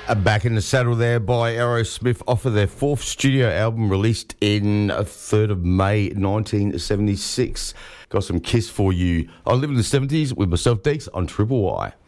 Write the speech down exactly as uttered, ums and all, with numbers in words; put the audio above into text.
Uh, Back in the Saddle there by Aerosmith off of their fourth studio album released in uh, third of May nineteen seventy-six. Got some Kiss for you. I live in the seventies with myself, Deeks, on Triple Y.